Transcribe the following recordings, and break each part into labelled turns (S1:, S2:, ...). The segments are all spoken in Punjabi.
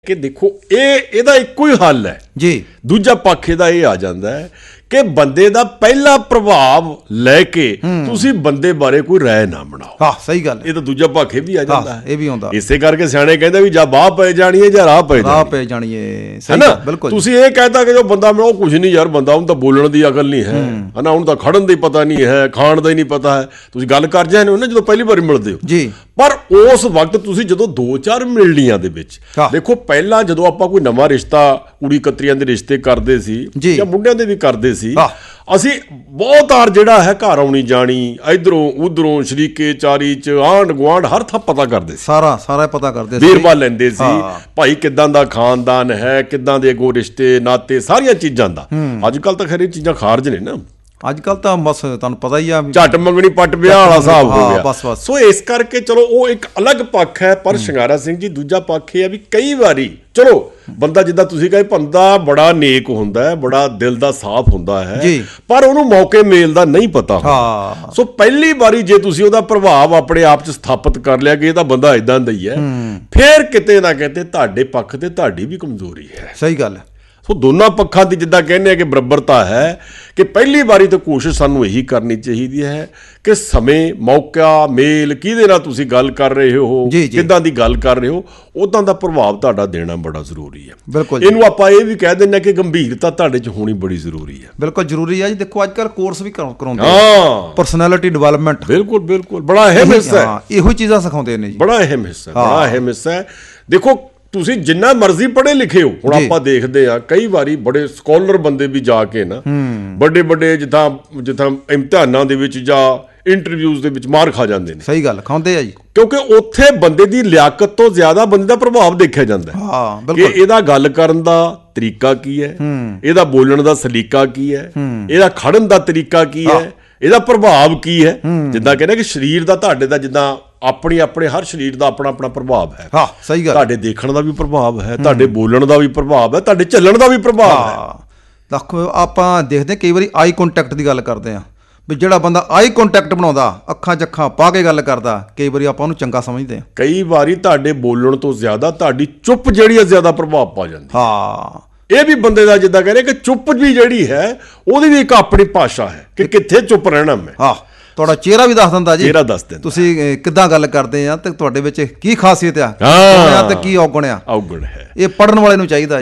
S1: ਕਿ ਦੇਖੋ ਇਹਦਾ ਇੱਕੋ ਹੀ ਹੱਲ ਹੈ
S2: ਜੀ।
S1: ਦੂਜਾ ਪੱਖ ਇਹਦਾ ਇਹ ਆ ਜਾਂਦਾ ਹੈ ਕਿ ਬੰਦੇ ਦਾ ਪਹਿਲਾ ਪ੍ਰਭਾਵ ਲੈ ਕੇ ਤੁਸੀਂ ਬੰਦੇ ਬਾਰੇ ਕੋਈ ਰਾਏ ਨਾ ਬਣਾਓ।
S2: ਹਾਂ ਸਹੀ ਗੱਲ ਹੈ।
S1: ਇਹ ਤਾਂ ਦੂਜਾ ਪੱਖ ਇਹ ਵੀ ਆ ਜਾਂਦਾ ਹੈ,
S2: ਇਹ ਵੀ ਆਉਂਦਾ।
S1: ਇਸੇ ਕਰਕੇ ਸਿਆਣੇ ਕਹਿੰਦੇ ਵੀ ਜਾਂ ਬਾਹ ਪੈ ਜਾਣੀ ਹੈ ਜਾਂ ਰਾਹ ਪੈ
S2: ਜਾਣੀ ਹੈ।
S1: ਸਹੀ ਨਾ, ਬਿਲਕੁਲ। ਤੁਸੀਂ ਇਹ ਕਹਿਤਾ ਕਿ ਜੋ ਬੰਦਾ ਉਹ ਕੁਝ ਨਹੀਂ ਯਾਰ, ਬੰਦਾ ਉਹਨੂੰ ਤਾਂ ਬੋਲਣ ਦੀ ਅਕਲ ਨਹੀਂ ਹੈ ਹਨਾ, ਉਹਨੂੰ ਤਾਂ ਖੜਨ ਦਾ ਹੀ ਪਤਾ ਨਹੀਂ ਹੈ, ਖਾਣ ਦਾ ਹੀ ਨਹੀਂ ਪਤਾ ਹੈ। ਤੁਸੀਂ ਗੱਲ ਕਰ ਜਾਂਦੇ ਹੋ ਨਾ ਜਦੋਂ ਪਹਿਲੀ ਵਾਰੀ ਮਿਲਦੇ ਹੋ
S2: ਜੀ,
S1: ਪਰ ਉਸ ਵਕਤ ਤੁਸੀਂ ਜਦੋਂ 2-4 ਮਿਲਣੀਆਂ ਦੇ ਵਿੱਚ ਦੇਖੋ, ਪਹਿਲਾਂ ਜਦੋਂ ਆਪਾਂ ਕੋਈ ਨਵਾਂ ਰਿਸ਼ਤਾ ਕੁੜੀ ਕਤਰੀਆਂ ਦੇ ਰਿਸ਼ਤੇ ਕਰਦੇ ਸੀ ਜਾਂ ਮੁੰਡਿਆਂ ਦੇ ਵੀ ਕਰਦੇ ਸੀ, ਅਸੀਂ ਬਹੁਤ ਵਾਰ ਜਿਹੜਾ ਹੈ ਘਰ ਆਉਣੀ ਜਾਣੀ, ਇਧਰੋਂ ਉਧਰੋਂ ਸ਼ਰੀਕੇ ਚਾਰੀ ਚ ਆਂਢ ਗੁਆਂਢ ਹਰ ਥਾਂ ਪਤਾ ਕਰਦੇ ਸੀ, ਸਾਰਾ ਪਤਾ ਕਰਦੇ ਸੀ, ਵੇਰਵਾ ਲੈਂਦੇ ਸੀ ਭਾਈ ਕਿੱਦਾਂ ਦਾ ਖਾਨਦਾਨ ਹੈ, ਕਿੱਦਾਂ ਦੇ ਅੱਗੋਂ ਰਿਸ਼ਤੇ ਨਾਤੇ, ਸਾਰੀਆਂ ਚੀਜ਼ਾਂ ਦਾ। ਅੱਜ ਕੱਲ ਤਾਂ ਖੈਰ ਇਹ ਚੀਜ਼ਾਂ ਖਾਰਜ ਨੇ ਨਾ, ਅੱਜ ਕੱਲ ਤਾਂ ਬਸ ਤੁਹਾਨੂੰ ਪਤਾ ਹੀ ਆ, ਝੱਟ ਮੰਗਣੀ ਪੱਟ ਵਿਆਹ ਵਾਲਾ ਹਿਸਾਬ ਹੋ ਗਿਆ। ਸੋ ਇਸ ਕਰਕੇ ਚਲੋ ਉਹ ਇੱਕ ਅਲੱਗ ਪੱਖ ਹੈ। ਪਰ ਸ਼ਿੰਗਾਰਾ ਸਿੰਘ ਜੀ ਦੂਜਾ ਪੱਖ ਇਹ ਹੈ ਵੀ ਕਈ ਵਾਰੀ ਚਲੋ ਬੰਦਾ ਜਿੱਦਾਂ ਤੁਸੀਂ ਕਹੇ ਬੰਦਾ ਬੜਾ ਨੇਕ ਹੁੰਦਾ ਹੈ, ਬੜਾ ਦਿਲ ਦਾ ਸਾਫ਼ ਹੁੰਦਾ ਹੈ, ਪਰ ਉਹਨੂੰ ਮੌਕੇ ਮੇਲ ਦਾ ਨਹੀਂ ਪਤਾ। ਸੋ ਪਹਿਲੀ ਵਾਰੀ ਜੇ ਤੁਸੀਂ ਉਹਦਾ ਪ੍ਰਭਾਵ ਆਪਣੇ ਆਪ 'ਚ ਸਥਾਪਿਤ ਕਰ ਲਿਆ ਕਿ ਇਹ ਤਾਂ ਬੰਦਾ ਇਦਾਂ ਦਾ ਹੀ ਹੈ, ਫਿਰ ਕਿਤੇ ਨਾ ਕਿਤੇ ਤੁਹਾਡੇ ਪੱਖ ਤੇ ਤੁਹਾਡੀ ਵੀ ਕਮਜ਼ੋਰੀ ਹੈ। ਸਹੀ ਗੱਲ ਹੈ। ਸੋ ਦੋਨਾਂ ਪੱਖਾਂ ਦੀ ਜਿੱਦਾਂ ਕਹਿੰਦੇ ਆ ਕਿ ਬਰਾਬਰਤਾ ਹੈ, ਕਿ ਪਹਿਲੀ ਵਾਰੀ ਤਾਂ ਕੋਸ਼ਿਸ਼ ਸਾਨੂੰ ਇਹੀ ਕਰਨੀ ਚਾਹੀਦੀ ਹੈ ਕਿ ਸਮੇਂ ਮੌਕਾ ਮੇਲ ਕਿਹਦੇ ਨਾਲ ਤੁਸੀਂ ਗੱਲ ਕਰ ਰਹੇ ਹੋ, ਕਿੱਦਾਂ ਦੀ ਗੱਲ ਕਰ ਰਹੇ ਹੋ, ਉਦਾਂ ਦਾ ਪ੍ਰਭਾਵ ਤੁਹਾਡਾ ਦੇਣਾ ਬੜਾ ਜ਼ਰੂਰੀ ਹੈ। ਬਿਲਕੁਲ, ਇਹਨੂੰ ਆਪਾਂ ਇਹ ਵੀ ਕਹਿ ਦਿੰਦੇ ਹਾਂ ਕਿ ਗੰਭੀਰਤਾ ਤੁਹਾਡੇ 'ਚ ਹੋਣੀ ਬੜੀ ਜ਼ਰੂਰੀ ਹੈ। ਬਿਲਕੁਲ ਜ਼ਰੂਰੀ ਹੈ ਜੀ। ਦੇਖੋ ਅੱਜ ਕੱਲ੍ਹ ਕੋਰਸ ਵੀ ਕਰਾਉਂਦੇ ਪਰਸਨੈਲਿਟੀ ਡਿਵੈਲਪਮੈਂਟ, ਬਿਲਕੁਲ ਬੜਾ ਅਹਿਮ ਹਿੱਸਾ ਹੈ। ਇਹੋ ਚੀਜ਼ਾਂ ਸਿਖਾਉਂਦੇ ਨੇ ਜੀ, ਬੜਾ ਅਹਿਮ ਹਿੱਸਾ ਹੈ। ਦੇਖੋ ਤੁਸੀਂ ਜਿੰਨਾ ਮਰਜ਼ੀ ਪੜ੍ਹੇ ਲਿਖੇ ਹੋ, ਹੁਣ ਆਪਾਂ ਦੇਖਦੇ ਆ ਕਈ ਵਾਰੀ ਬੜੇ ਸਕਾਲਰ ਬੰਦੇ ਵੀ ਜਾ ਕੇ ਨਾ ਵੱਡੇ ਜਿੱਦਾਂ ਇਮਤਿਹਾਨਾਂ ਦੇ ਵਿੱਚ ਜਾਂ ਇੰਟਰਵਿਊਜ਼ ਦੇ ਵਿੱਚ ਮਾਰ ਖਾ ਜਾਂਦੇ ਨੇ। ਸਹੀ ਗੱਲ, ਖਾਂਦੇ ਆ ਜੀ, ਕਿਉਂਕਿ ਉੱਥੇ ਬੰਦੇ ਦੀ ਲਿਆਕਤ ਤੋਂ ਜ਼ਿਆਦਾ ਬੰਦੇ ਦਾ ਪ੍ਰਭਾਵ ਦੇਖਿਆ ਜਾਂਦਾ ਹੈ ਕਿ ਇਹਦਾ ਗੱਲ ਕਰਨ ਦਾ ਤਰੀਕਾ ਕੀ ਹੈ, ਇਹਦਾ ਬੋਲਣ ਦਾ ਸਲੀਕਾ ਕੀ ਹੈ, ਇਹਦਾ ਖੜਨ ਦਾ ਤਰੀਕਾ ਕੀ ਹੈ, ਇਹਦਾ ਪ੍ਰਭਾਵ ਕੀ ਹੈ। ਜਿੱਦਾਂ ਕਹਿੰਦੇ ਕਿ ਸਰੀਰ ਦਾ ਤੁਹਾਡੇ ਦਾ ਜਿੱਦਾਂ ਆਪਣੇ ਹਰ ਸਰੀਰ ਦਾ ਆਪਣਾ ਪ੍ਰਭਾਵ ਹੈ। ਹਾਂ ਸਹੀ ਗੱਲ, ਤੁਹਾਡੇ ਦੇਖਣ ਦਾ ਵੀ ਪ੍ਰਭਾਵ ਹੈ, ਤੁਹਾਡੇ ਬੋਲਣ ਦਾ ਵੀ ਪ੍ਰਭਾਵ ਹੈ, ਤੁਹਾਡੇ ਚੱਲਣ ਦਾ ਵੀ ਪ੍ਰਭਾਵ ਹੈ। ਦੇਖੋ ਆਪਾਂ ਦੇਖਦੇ ਕਈ ਵਾਰੀ ਆਈ ਕੰਟੈਕਟ ਦੀ ਗੱਲ ਕਰਦੇ ਆ ਵੀ ਜਿਹੜਾ ਬੰਦਾ ਆਈ ਕੰਟੈਕਟ ਬਣਾਉਂਦਾ, ਅੱਖਾਂ 'ਚ ਅੱਖਾਂ ਪਾ ਕੇ ਗੱਲ ਕਰਦਾ, ਕਈ ਵਾਰੀ ਆਪਾਂ ਉਹਨੂੰ ਚੰਗਾ ਸਮਝਦੇ ਆ। ਕਈ ਵਾਰੀ ਤੁਹਾਡੇ ਬੋਲਣ ਤੋਂ ਜ਼ਿਆਦਾ ਤੁਹਾਡੀ ਚੁੱਪ ਜਿਹੜੀ ਹੈ ਜ਼ਿਆਦਾ ਪ੍ਰਭਾਵ ਪਾ ਜਾਂਦੀ। ਹਾਂ, ਇਹ ਵੀ ਬੰਦੇ ਦਾ ਜਿੱਦਾਂ ਕਹਿੰਦੇ ਕਿ ਚੁੱਪ ਵੀ ਜਿਹੜੀ ਹੈ ਉਹਦੀ ਵੀ ਇੱਕ ਆਪਣੀ ਭਾਸ਼ਾ ਹੈ ਕਿ ਕਿੱਥੇ ਚੁੱਪ ਰਹਿਣਾ ਮੈਂ। ਹਾਂ, ਤੁਹਾਡਾ ਚਿਹਰਾ ਵੀ ਦੱਸ ਦਿੰਦਾ ਜੀ, ਚਿਹਰਾ ਦੱਸ ਦਿੰਦਾ ਤੁਸੀਂ ਕਿੱਦਾਂ ਗੱਲ ਕਰਦੇ ਆ ਤੇ ਤੁਹਾਡੇ ਵਿੱਚ ਕੀ ਖਾਸੀਅਤ ਆ ਤੇ ਕੀ ਔਗਣ ਹੈ। ਇਹ ਪੜ੍ਹਨ ਵਾਲੇ ਨੂੰ ਚਾਹੀਦਾ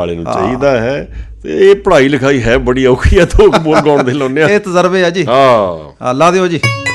S1: ਹੈ। ਤੇ ਇਹ ਪੜ੍ਹਾਈ ਲਿਖਾਈ ਹੈ ਬੜੀ ਔਖੀ ਆ, ਤੋਂ ਬੋਲ ਗਾਉਣ ਦੇ ਲਾਉਂਦੇ ਆ, ਇਹ ਤਜਰਬੇ ਆ ਜੀ। ਹਾਂ, ਲਾ ਦਿਓ ਜੀ।